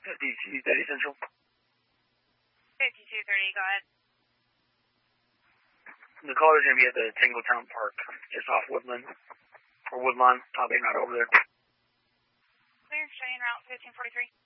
5230 Central. 5230, go ahead. The caller is going to be at the Tingletown Park, just off Woodland, or Woodlawn. I'll be not over there. Clear, staying route 1543.